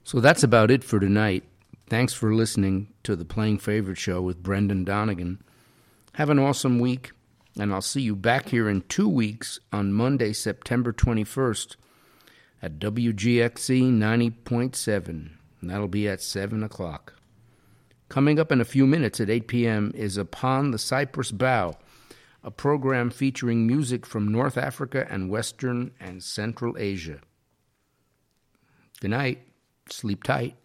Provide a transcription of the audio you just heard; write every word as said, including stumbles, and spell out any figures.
So that's about it for tonight. Thanks for listening to the Playing Favorite Show with Brendan Donegan. Have an awesome week, and I'll see you back here in two weeks on Monday, September twenty-first at W G X C ninety point seven. And that'll be at seven o'clock. Coming up in a few minutes at eight p.m. is Upon the Cypress Bough, a program featuring music from North Africa and Western and Central Asia. Good night. Sleep tight.